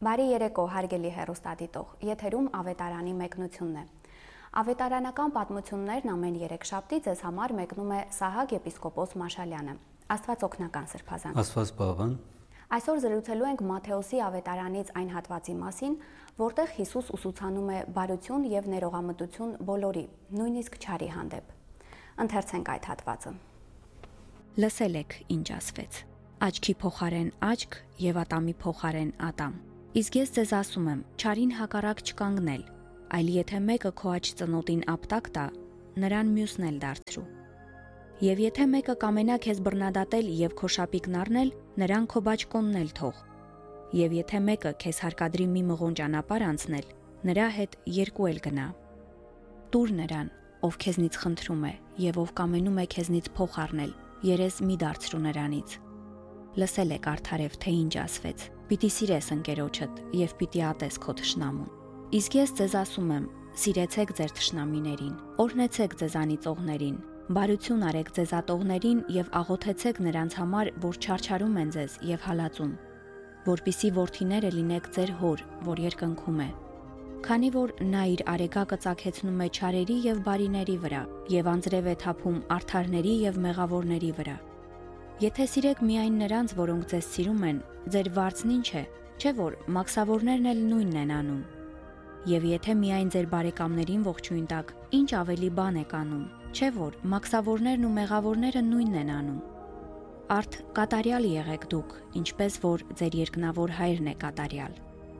Բարի երեկո, հարգելի հեռուստադիտող, եթերում ավետարանի մեկնությունն է։ Ավետարանական պատմություններն ամեն երեքշաբթի ձեզ համար մեկնում է Սահակ եպիսկոպոս Մաշալյանը։ Աստված օգնական սրբազան։ Աստված բավան։ Այսօր զրուցելու ենք Մատթեոսի ավետարանից այն հատվածի մասին, որտեղ Հիսուս ուսուցանում է բարություն եւ ներողամտություն բոլորի, նույնիսկ չարի հանդեպ։ Ընթերցենք այդ հատվածը։ Լսել եք, ինչ ասվեց. Աչքի փոխարեն աչք եւ ատամի փոխարեն ատամ։ Իսկ ես ձեզ ասում եմ, չարին հակառակ չկանգնել, այլ եթե մեկը քո աջ ծնոտին ապտակ տա, նրան մյուսն էլ դարձրու։ Եվ եթե մեկը կամենա քեզ բռնադատել եւ քո շապիկն առնել, նրան քո բաճկոնն էլ թող։ Եվ եթե մեկը քեզ հարկադրի մի մղոն ճանապարհ անցնել, նրա հետ երկու էլ գնա։ Տուր նրան, ով քեզնից խնդրում է, եւ ով կամենում է քեզնից փող առնել, երես մի դարձրու նրանից։ Լսել եք արդարև, թե ինչ ասվեց. Պիտի սիրես ընկերոջդ եւ պիտի ատես քո թշնամուն։ Իսկ ես ձեզ ասում եմ, սիրեցեք ձեր թշնամիներին, օրհնեցեք ձեզ անիծողներին, բարություն արեք ձեզ ատողներին եւ աղոթեցեք նրանց համար, որ չարչարում են ձեզ եւ հալածում, որպիսի որդիները լինեք ձեր հոր, որ երկնքում է։ Քանի որ նա իր արեգակը ծագեցնում է չարերի եւ բարիների վրա եւ անձրև է թափում արդարների եւ մեղավորների վրա։ Եթե սիրեք միայն նրանց, որոնք ձեզ սիրում են, ձեր վարձն ինչ է, չէ՞ որ մաքսավորներն էլ նույնն են անում։ Եվ եթե միայն ձեր բարեկամներին ողջույն տաք, ինչ ավելի բան եք անում, չէ՞ որ մաքսավորներն ու մեղավորները նույնն են անում։ Արդ կատարյալ եղեք դուք, ինչպես որ ձեր երկնավոր Հայրն է կատարյալ։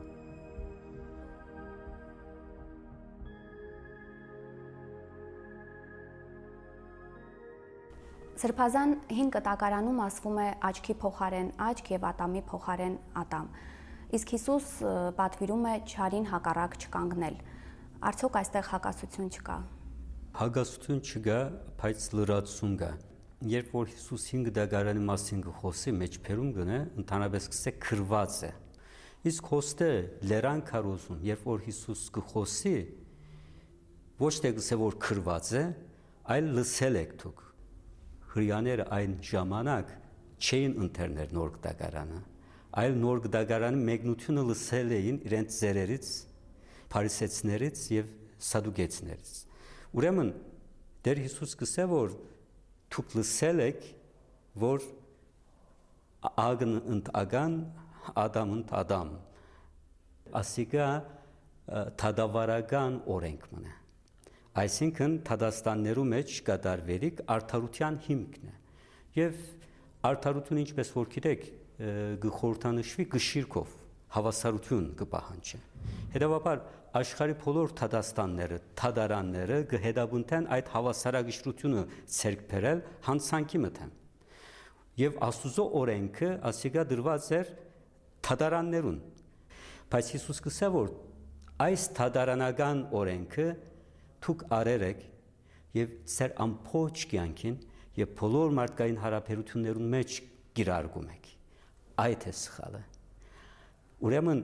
Սրբազան 5 կտակարանում ասվում է աչքի փոխարեն աչք եւ ատամի փոխարեն ատամ։ Իսկ Հիսուս պատվիրում է չարին հակառակ չկանգնել։ Արդյոք այստեղ հակասություն չկա։ Հակասություն չկա, բայց լրացում կա։ Երբ որ Հիսուս 5 դագարանի մասին գխոսի մեջբերում գնե, ընդհանրապես կսե քրված է։ Իսկ հոստե լերան քարոզում, երբ որ Հիսուս գխոսի, ոչ թե կսե որ քրված է, այլ լսել եք դուք։ Հրյաները այն ժամանակ չէին ընթերներ նոր դագարանը, այլ նոր դագարանի մեկնությունը լսել էին իրենց ծերերից, փարիսեցիներից եւ սադուկեցիներից։ Ուրեմն Տեր Հիսուս կսե որ դուք լսել եք, որ ագն ընդ ագան, ադամ ընդ ադամ, ասիկա թադավարական օրենք մնա։ Այսինքն Թադաստաններու մեջ կատարվելիք արդարության հիմքն է։ Եվ արդարությունը ինչպես որ գիտեք, գխորհրդանշվի գշիրքով, հավասարություն կպահանջի։ Հետևաբար աշխարհի բոլոր Թադաստանները, թադարանները կհետաբնեն այդ հավասարագշրությունը ցերկ բերել հանցանքի մտեմ։ Եվ Աստուծո օրենքը ասիկա դրված էր թադարաններուն։ Բայց Հիսուս կսա որ այս թադարանական օրենքը դուք արեր եք եւ ծեր ամփոփ կյանքին եւ բոլոր մարդկային հարաբերություններուն մեջ գիրարգում եք։ Այդ է սխալը։ Ուրեմն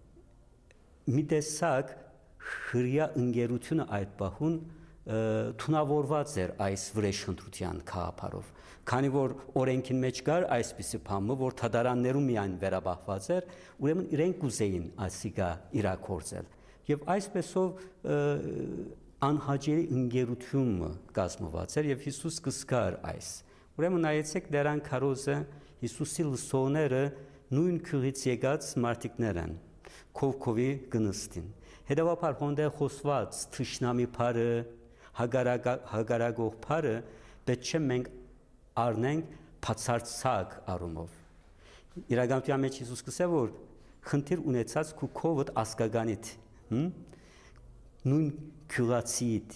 մի տեսակ հրյա ընկերությունը այդ բախուն թունավորված էր այս վրեժխնդրության խաղապարով։ Քանի որ օրենքին մեջ կար այսպիսի բանը, որ թադարաններում միայն վերաբախված էր, ուրեմն իրենք կուզեին ասիկա իրակորձել։ Եվ այսպեսով անհաջելի ընկերությունը կազմված էր եւ Հիսուս կսկար այս։ Ուրեմն նայեցեք դրան քարոզը Հիսուսի լսողները նույն քրից եկած մարդիկներ են, քովքովի գնստին։ Հետևաբար հոնդե խոսված թշնամի բարը, հագարագող բարը պետք չէ մենք առնենք բացարձակ առումով։ Իրականության մեջ Հիսուս կսե որ խնդիր ունեցած քու քովդ ասկագանիդ, նույն քրացիդ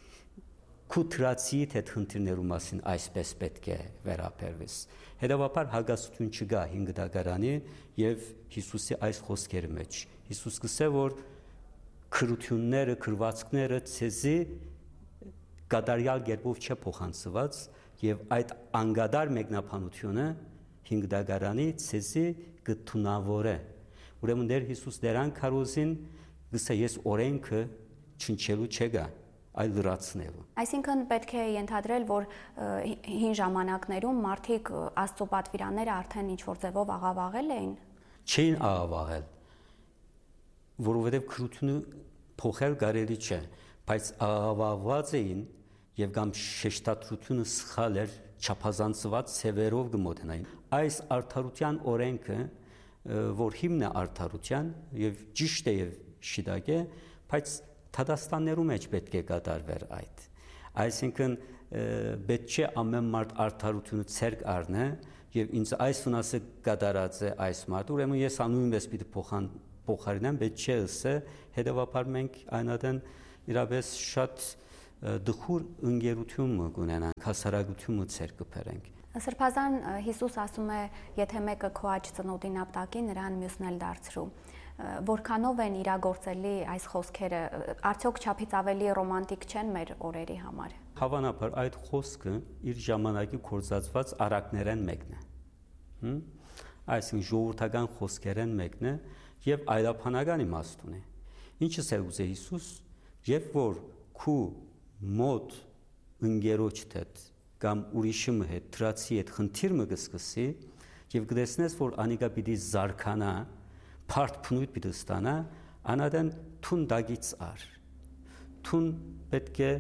քուտրացիդ հետ խնդիրներու մասին այսպես պետք է վերաբերվես։ Հետևաբար հագասություն չկա 5 դագարանի եւ Հիսուսի այս խոսքերի մեջ։ Հիսուս կսե որ քրությունները, քրվածքները ցեզի կատարյալ կերպով չէ փոխանցված եւ այդ անգադար մեկնաբանությունը 5 դագարանի ցեզի կթունավորե։ Ուրեմն դեր Հիսուս դերան քարոզին գսե ես օրենքը չնչելու չգա, այլ լրացնելու։ Այսինքն պետք է ենթադրել, որ հին ժամանակներում մարդիկ Աստծո պատվիրանները արդեն ինչ որ ձևով աղավաղել էին։ Չէին աղավաղել։ որովհետև քրությունը փոխել կարելի չէ, բայց աղավաղված էին եւ կամ շեշտադրությունը սխալ էր, չափազանցված ցևերով գմոդենային։ Այս արդարության օրենքը, որ հիմն է արդարության եւ ճիշտ է եւ շիդակ է, բայց Թադաստաններու մեջ պետք է կատարվեր այդ։ Այսինքն պետք չէ ամեն մարդ արդարությունը ցերկ առնե եւ ինձ այս վնասը կատարած է այս մարդ, ուրեմն ես անույնպես պիտի փոխարինեմ, պետք չէ ասե, հետեւաբար մենք այնադեն իրապես շատ դխուր ընկերություն կունենանք, հասարակությունը ցերկ կբերենք։ Սրբազան Հիսուս ասում է, եթե մեկը քո աջ ծնոտին ապտակի, նրան մյուսն էլ դարձրու։ Որքանով են իրագործելի այս խոսքերը, արդյոք չափից ավելի ռոմանտիկ չեն մեր օրերի համար։ Հավանաբար այդ խոսքը իր ժամանակի կորզածված արակներեն մեկն է։ Այսինքն ժողովրդական խոսքերեն մեկն է եւ այլաբանական իմաստ ունի։ Ինչս է ուզե Հիսուս, երբ որ քու մոտ ընկերոջ հետ կամ ուրիշի հետ, դրացի հետ խնդիր մը կսկսի եւ կտեսնես, որ անիկա պիտի զարքանա, փարտ փնույթ պիտի ստանա, անադեն թուն դագից ար։ Թուն պետք է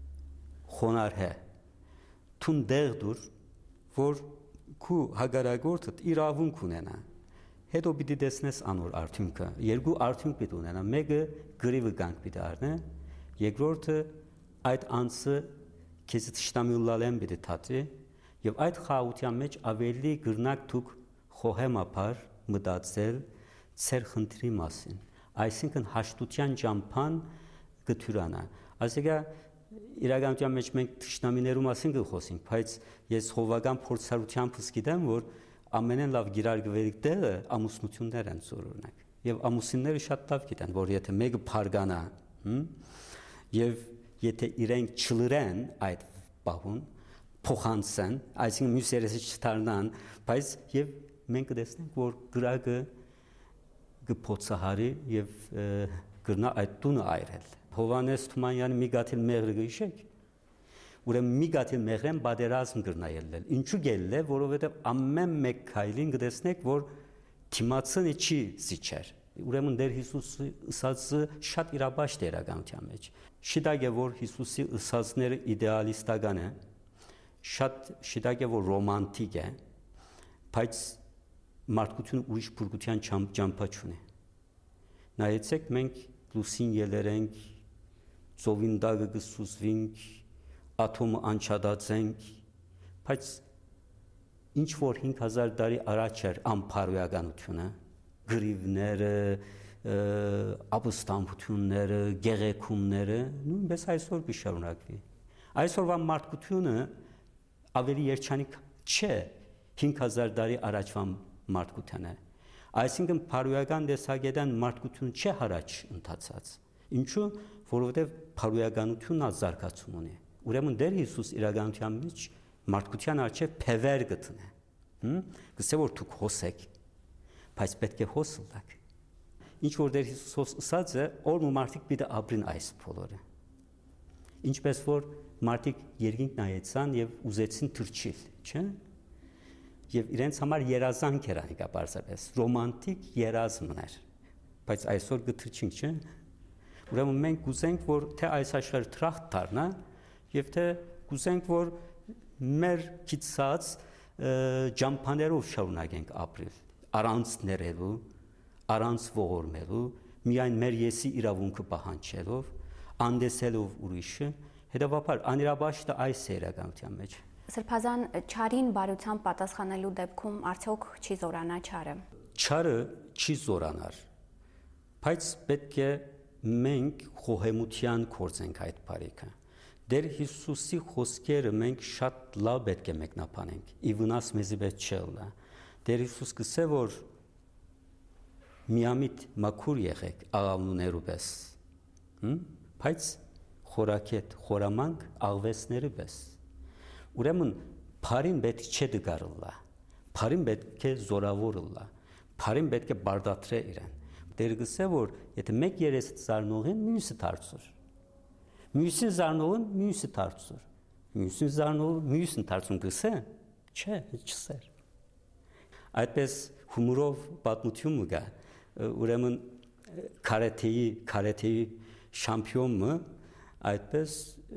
խոնարհե։ Թուն դեղ դուր, որ քու հագարագործդ իրավունք ունենա։ Հետո պիտի տեսնես անոր արդյունքը։ Երկու արդյունք պիտի ունենա։ Մեկը գրիվը կանք պիտի առնե, երկրորդը այդ անձը քեզ տշտամիլալեն պիտի թատրի եւ այդ խաղաղության մեջ ավելի գրնակ դուք խոհեմապար մտածել ծեր խնդրի մասին, այսինքն հաշտության ճամփան գթյուրանա։ Այսինքն իրականության մեջ մենք տշնամիներու մասին կխոսենք, բայց ես հովական փորձառությամբ գիտեմ, որ ամենեն լավ գիրարգվելիք տեղը ամուսնություններ են օրինակ։ Եվ ամուսինները շատ լավ գիտեն, որ եթե մեկը փարգանա, եւ եթե իրենք չլրեն այդ պահուն, փոխանցեն, այսինքն մյուս երեսը չդառնան, բայց եւ մենք կտեսնենք, որ գրակը կփոցահարի եւ գրնա այդ տունը այրել։ Հովանես Թումանյանի մի գաթիլ մեղրը գիշեք։ Ուրեմն մի գաթիլ մեղրեն բادرազմ գրնա ելնել։ Ինչու գելել է, որովհետեւ ամեն մեկ քայլին կտեսնեք, որ թիմացնի չի զիջեր։ Ուրեմն դեր Հիսուսի ըսածը շատ իրաբաշտ է իրականության մեջ։ Շիտակ է, որ Հիսուսի ըսածները իդեալիստական է, շատ շիտակ է, որ ռոմանտիկ է, բայց մարդկությունը ուրիշ փրկության ճամփա չունի։ Նայեցեք, մենք լուսին ելերենք, ծովին դագը կսուզվենք, աթոմը անչադացենք, բայց ինչ որ 5000 տարի առաջ էր անփարոյականությունը, գրիվները, ապստամբությունները, գեղեցումները, նույնպես այսօր կշարունակվի։ Այսօրվա մարդկությունը ավելի երջանիկ չէ 5000 տարի առաջվա մարդկությանը։ Այսինքն փարոյական տեսակետան մարդկությունը չէ հարաճ ընթացած։ Ինչու՞, որովհետև փարոյականությունն ազարգացում ունի։ Ուրեմն դեր Հիսուս իրականության մեջ մարդկության արժե փևեր գտնե։ Գսե որ դուք հոսեք, բայց պետք է հոսլակ։ Ինչ որ դեր Հիսուս ասած է, որ մարդիկ պիտի ապրին այս բոլորը։ Ինչպես որ մարդիկ երկինք նայեցան եւ ուզեցին թրջիլ, չէ՞։ Եվ իրենց համար երազանք էր անիկա բարձրապես, ռոմանտիկ երազմն էր, բայց այսօր գթրջինք, չէ՞։ Ուրեմն մենք կուզենք, որ թե այս աշխարհը թրախտ դառնա, եւ թե կուզենք, որ մեր քիծած ջամփաներով շարունակենք ապրել, առանց ներելու, առանց ողորմելու, միայն մեր եսի իրավունքը պահանջելով, անդեսելով ուրիշը, հետեւաբար անիրաբաշտը այս է իրականության մեջ։ Սրբազան չարին բարությամբ պատասխանելու դեպքում արդյոք չի զորանա չարը։ Չարը չի զորանար, բայց պետք է մենք խոհեմության կործենք այդ բարիքը։ Դեր Հիսուսի խոսքերը մենք շատ լավ պետք է մեկնաբանենք։ Ի վնաս մեզի պետք չէ լա։ Դեր Հիսուս կսե որ միամիտ մաքուր եղեք աղավնուներու պես, բայց խորակետ, խորամանկ աղվեսները պես։ Ուրեմն բարին պետք չէ դգարլա, բարին պետք է զորավորլա, բարին պետք է բարդատրե իրեն։ Դեր գսե որ եթե մեկ երես զարնողին մյուսը դարձուր, մյուսին զարնողին մյուսը դարձուր, մյուսին զարնողին մյուսն դարձուն գսե, չէ, չսեր։ Այդպես հումորով պատմություն կա, ուրեմն քարեթեի շամպիոնը այդպես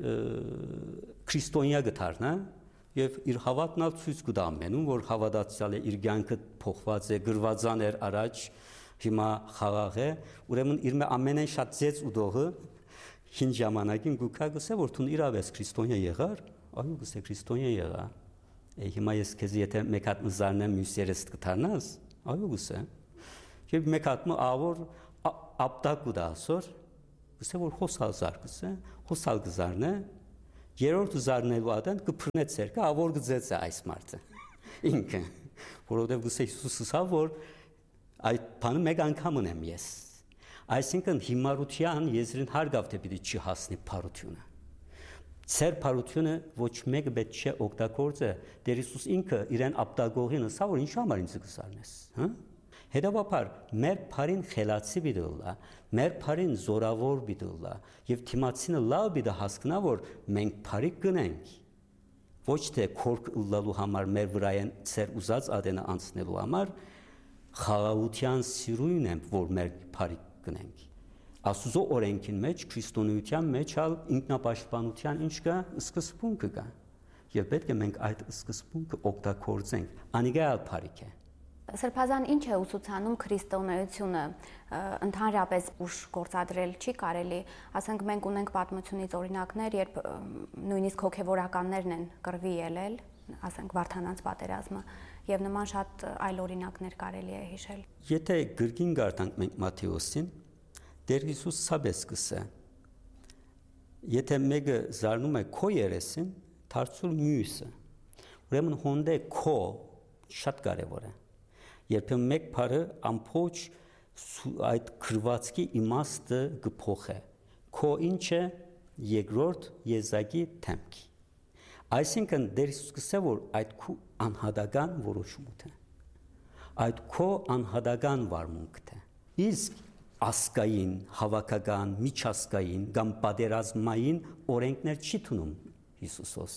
քրիստոնյա գտարնա եւ իր հավատնալ ցույց կտա ամենում, որ հավատացյալ է, իր կյանքը փոխված է, գրվածան էր առաջ, հիմա խաղաղ է, ուրեմն իր ամենայն շատ ծեց ուդողը հին ժամանակին գուքա գսե որ դու իրավես քրիստոնյա եղար, այո գսե քրիստոնյա եղա։ Հիմա ես քեզ եթե մեկ հատ մզարնեմ մյուս երես կթարնաս, այո գսե։ Եվ մեկ հատ մը ավոր ապտակ ու դասոր, գսե որ հոսալզար գսե, հոսալ գզարնե, երրորդ զարնելու ադեն կփռնե ցերկը, ավոր գծեց է այս մարդը։ Ինքը, որովհետև գսե Հիսուսը ասա որ այդ բանը մեկ անգամ ունեմ ես։ Այսինքն հիմարության եզրին հարգավ թե պիտի չի հասնի փարությունը։ Ցեր փարությունը ոչ մեկը պետք չէ օգտագործե, Տեր Հիսուս ինքը իրեն ապտագողին ասա որ ինչ համար ինձ կսարնես, հա։ Հետևաբար մեր փարին խելացի բիդոլա, մեր փարին զորավոր բիդոլա, եւ թիմացինը լավ բիդա հասկնա որ մենք փարի գնենք։ Ոչ թե քորք լալու համար մեր վրայեն ցեր ուզած ադենը անցնելու համար խաղաղության սիրույն եմ որ մեր փարի գնենք։ Աստուծո օրենքին մեջ քրիստոնեության մեջ ալ ինքնապաշտպանության ինչ կա սկզբունքը կա եւ պետք է մենք այդ սկզբունքը օգտագործենք անիգալ փարիք է։ Սրբազան ինչ է ուսուցանում քրիստոնեությունը ընդհանրապես ուշ գործադրել չի կարելի, ասենք մենք ունենք պատմությունից օրինակներ, երբ նույնիսկ հոգևորականներն են կռվի ելել, ասենք Վարդանանց պատերազմը եւ նման շատ այլ օրինակներ կարելի է հիշել։ Եթե գրքին գարտանք մենք Մատթեոսին, Տեր Հիսուս սաբես կսե։ Եթե մեկը զարնում է քո երեսին, դարձուր մյուսը։ Ուրեմն հոնդե քո շատ կարևոր է։ Երբեմն մեկ բառը ամբողջ այդ քրվածքի իմաստը գփոխե։ Քո ինչ է երկրորդ եզակի թեմքի։ Այսինքն Տեր Հիսուս կսե որ այդ քո անհատական որոշումն է։ Այդ քո անհատական վարմունքն է։ Իսկ ասկային, հավաքական, միջազգային կամ պատերազմային օրենքներ չի տունում Հիսուսոս։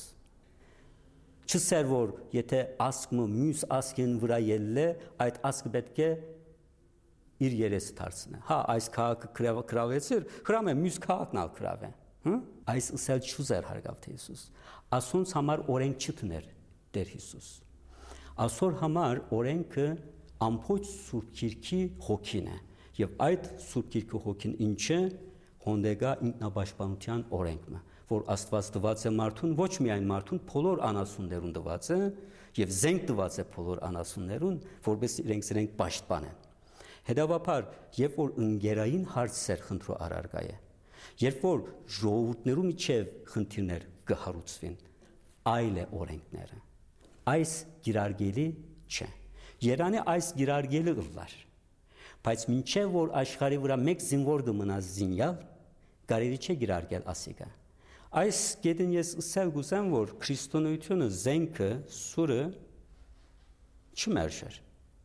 Չսեր որ եթե ասկը մյուս ասկին վրա ելլե, այդ ասկը պետք է իր երեսը դարձնե։ Հա, այս քաղաքը քրավեցիր, հրամե մյուս քաղաքն ալ քրավե։ Հա? Այս ըսել չուզեր հարգավ թե Հիսուս։ Ասոնց համար օրենք չտներ Տեր Հիսուս։ Ասոր համար օրենքը ամբողջ Սուրբ Գիրքի հոգին է։ Եվ այդ Սուրբ Գիրքի հոգին ինչ է, հոնդեգա ինքնապաշտպանության օրենքը, որ Աստված տված է մարդուն, ոչ միայն մարդուն, բոլոր անասուններուն տված է եւ զենք տված է բոլոր անասուններուն, որպես իրենք պաշտպանեն։ Հետևաբար, երբ որ ընկերային հարցեր խնդրու առարգա է, երբ որ ժողովուրդներու միջև խնդիրներ կհարուցվին, այլ է օրենքները։ Այս գիրարգելի չէ։ Երանի այս գիրարգելի ըլլար։ Բայց մինչև որ աշխարհի վրա մեկ զինվոր կմնա զինյալ, կարելի չէ գիրարգել ասիկա։ Այս գետին ես ասել գուսեմ, որ քրիստոնեությունը զենքը, սուրը չմերժեր։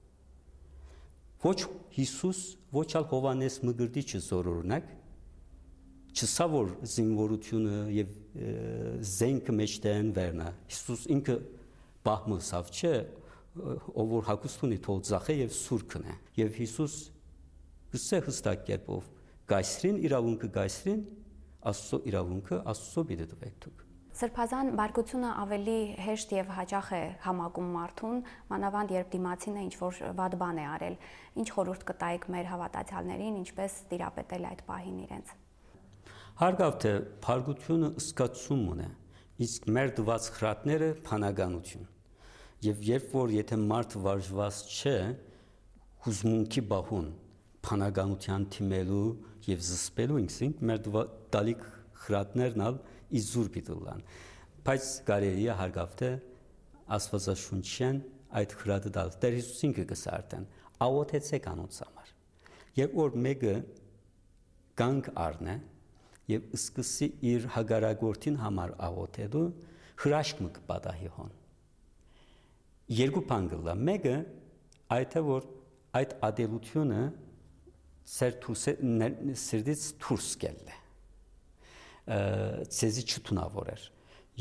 Ոչ Հիսուս, ոչ ալ Հովանես Մգրտիչը զորօրինակ, չսա որ զինվորությունը եւ զենքը մեջտեն վերնա։ Հիսուս ինքը բահմուսավ չէ, ով որ հակուստ ունի թող ձախե եւ սուրքն է։ Եվ Հիսուս գսե հստակ կերպով գայսրին իրավունքը գայսրին, Աստծո իրավունքը Աստծո պիտի տվեք դուք։ Սրբազան բարգությունը ավելի հեշտ եւ հաճախ է համակում մարդուն, մանավանդ երբ դիմացինը ինչ-որ վատ բան է արել։ Ինչ խորհուրդ կտայիք մեր հավատացյալներին, ինչպես տիրապետել այդ պահին իրենց։ Հարգավ թե բարգությունը սկացում ունի, իսկ մեր դված խրատները փանականություն։ Եվ երբ որ եթե մարդ վարժված չէ, հուզմունքի բահուն, փանականության թիմելու եւ զսպելու ինքսին մեր դալիք խրատներն ալ իզուր պիտուլան։ Բայց կարելի է հարգավ թե Աստվածաշունչեն այդ խրատը դալ։ Տեր Հիսուս ինքը կսարտեն, աղոթեցեք անոնց համար։ Երբ որ մեկը կանգ առնե եւ սկսի իր հագարագործին համար աղոթելու, հրաշք մը կպատահի հոն։ Երկու բան կլա։ Մեկը այդ է որ այդ ադելությունը սրդից դուրս գելը։ Ցեզի չթունավորեր։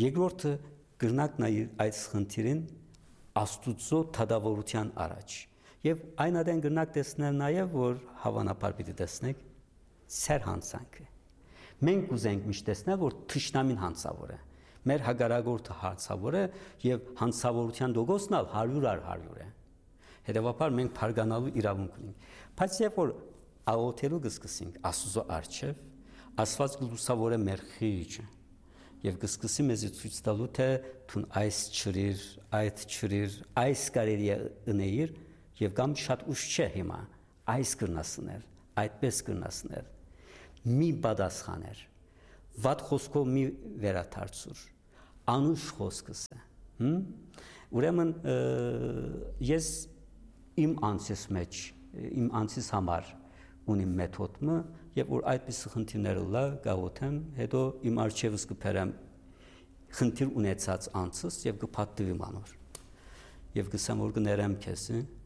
Երկրորդը կրնակ նայ այդ խնդիրին Աստուծո թադավորության առաջ։ Եվ այն adեն գրնակ տեսնել նաև, որ հավանաբար պիտի տեսնեք սեր հանցանքը։ Մենք ուզենք միշտ տեսնել, որ թշնամին հանցավոր է։ Մեր հագարագործը հանցավոր է եւ հանցավորության դոգոսն ալ 100 է։ Հետևաբար մենք փարգանալու իրավունք ունենք։ Բայց երբ որ աղոթելու կսկսենք Աստծո առջև, Աստված կլուսավորե մեր խիճը եւ կսկսի մեզի ցույց տալու թե թուն այս ճրիր, այդ ճրիր, այս կարելի է ընեիր եւ կամ շատ ուշ չէ հիմա այս կրնասներ, այդպես կրնասներ։ Մի բադասխաներ, վատ խոսքով մի վերաթարցուր, անուշ խոսքս է։ Ուրեմն ես իմ անձիս մեջ, իմ անձիս համար ունիմ մեթոդը եւ որ այդպես խնդիրները լա գաղութեմ, հետո իմ արժևս կփերեմ խնդիր ունեցած անձս եւ կփաթվիմ անոր։ Եվ կսեմ որ կներեմ քեզ,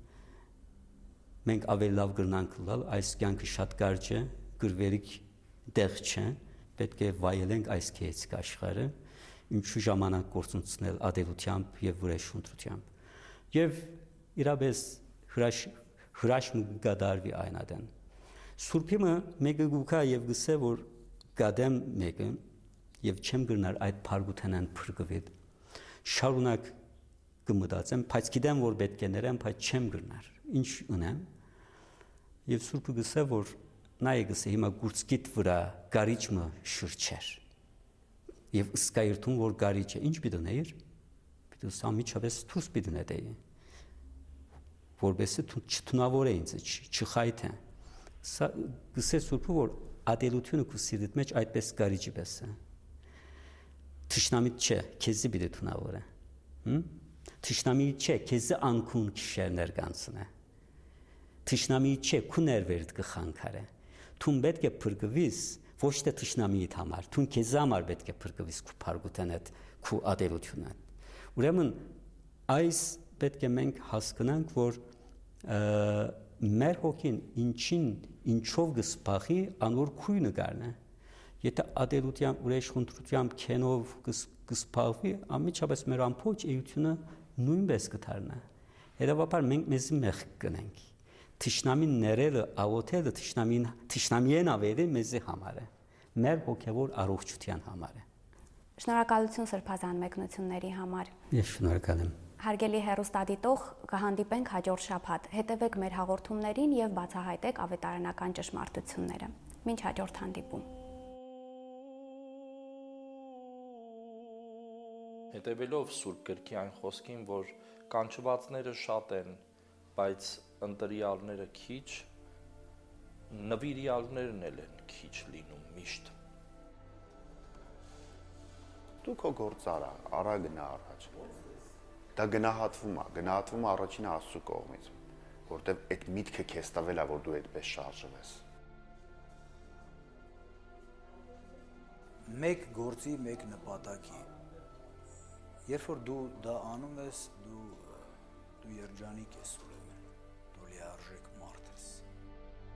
մենք ավելի լավ կրնանք լալ, այս կյանքը շատ կարճ է, գրվերիկ դեղ չէ, պետք է վայելենք այս քեծիկ աշխարհը, ինչու ժամանակ գործունեցնել ադելությամբ եւ վրեժշունտրությամբ։ Եվ իրապես հրաշք գդարվի այն adեն։ Սուրբիմը մեկը գուքա եւ գսե որ գադեմ մեկը եւ չեմ գրնար այդ փարգութենան փրկվիդ շարունակ կմտածեմ բայց գիտեմ որ պետք է ներեմ բայց չեմ գրնար ինչ ունեմ եւ Սուրբը գսե որ նայ գսե հիմա գուրցկիտ վրա գարիճը շրջեր եւ ըսկայրթուն որ գարիճ է ինչ պիտի պիտի սամիչավես թուս պիտի նետեի որբեսը չթունավոր է ինձ չխայթե Սա գսե Սուրբը որ ադելությունը քո սիրտ մեջ այդպես գարիճի պես է Թշնամիտ չէ քեզի պիտի թունավոր է Թշնամիտ չէ քեզի անկուն քիշերներ կանցնե Թշնամիտ չէ քու ներվերդ կխանքարե Թուն պետք է փրկվիս ոչ թե թշնամիիդ համար թուն քեզի համար պետք է փրկվիս քու փարգութեն այդ քու ադելությունը Ուրեմն այս պետք է մենք հասկանանք որ մեր հոգին ինչով գսպախի անոր քույնը գարնե եթե ադելությամբ ուրեշխնդրությամբ քենով գսպախվի ամիջապես մեր ամբողջ էությունը նույնպես կդառնա հետևաբար մենք մեզի մեղք կնենք թշնամին ներելը աղոթելը թշնամիեն ավելի մեզի համար է մեր հոգևոր առողջության համար է Շնորհակալություն Սրբազան մեկնությունների համար Ես շնորհակալ եմ Հարգելի հեռուստադիտող, կհանդիպենք հաջորդ շաբաթ։ Հետևեք մեր հաղորդումներին եւ բացահայտեք ավետարանական ճշմարտությունները։ Մինչ հաջորդ հանդիպում։ Հետևելով Սուրբ Գրքի այն խոսքին, որ կանչվածները շատ են, բայց ընտրյալները քիչ, նվիրյալներն էլ են քիչ լինում միշտ։ Դու քո գործ արա գնա առաջ։ Դա գնահատվում է առաջինը Աստծո կողմից, որտեղ այդ միտքը քեզ տվել է, որ դու այդպես շարժվես։ Մեկ գործի, մեկ նպատակի։ Երբ որ դու դա անում ես, դու երջանիկ ես